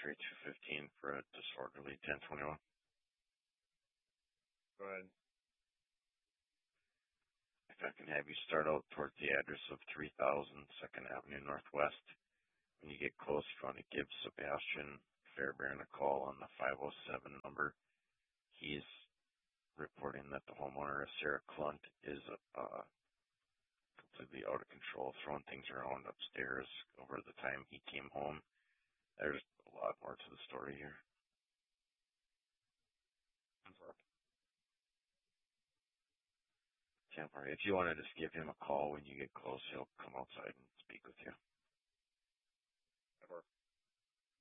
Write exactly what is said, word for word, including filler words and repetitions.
three two fifteen for a disorderly ten twenty-one. Go ahead. If I can have you start out towards the address of three thousand second Avenue Northwest. When you get close, you want to give Sebastian Fairbairn a call on the five oh seven number. He's reporting that the homeowner, Sarah Clunt, is uh, completely out of control, throwing things around upstairs over the time he came home. There's a lot more to the story here. Temporary. If you want to just give him a call when you get close, he'll come outside and speak with you.